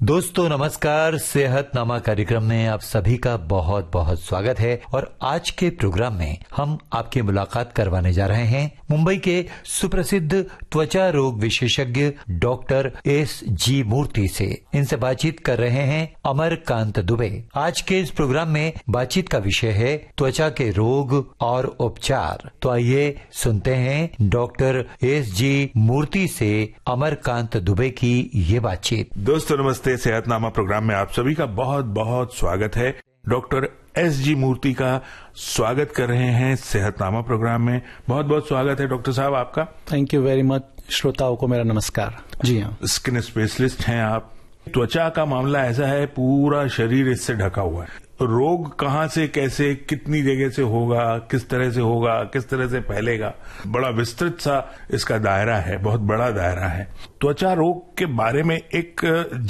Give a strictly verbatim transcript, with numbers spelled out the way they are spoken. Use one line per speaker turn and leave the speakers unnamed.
दोस्तों नमस्कार। सेहतनामा कार्यक्रम में आप सभी का बहुत बहुत स्वागत है और आज के प्रोग्राम में हम आपकी मुलाकात करवाने जा रहे हैं मुंबई के सुप्रसिद्ध त्वचा रोग विशेषज्ञ डॉक्टर एस जी मूर्ति से। इनसे बातचीत कर रहे हैं अमरकांत दुबे। आज के इस प्रोग्राम में बातचीत का विषय है त्वचा के रोग और उपचार। तो आइए सुनते हैं डॉक्टर एस जी मूर्ति से अमरकांत दुबे की ये बातचीत।
दोस्तों नमस्ते। सेहतनामा प्रोग्राम में आप सभी का बहुत बहुत स्वागत है। डॉक्टर एस जी मूर्ति का स्वागत कर रहे हैं सेहतनामा प्रोग्राम में। बहुत बहुत स्वागत है डॉक्टर साहब आपका।
Thank you very much. श्रोताओं को मेरा नमस्कार। जी हाँ,
स्किन स्पेशलिस्ट हैं आप। त्वचा का मामला ऐसा है, पूरा शरीर इससे ढका हुआ है। रोग कहाँ से, कैसे, कितनी जगह से होगा, किस तरह से होगा, किस तरह से फैलेगा, बड़ा विस्तृत सा इसका दायरा है, बहुत बड़ा दायरा है। त्वचा रोग के बारे में एक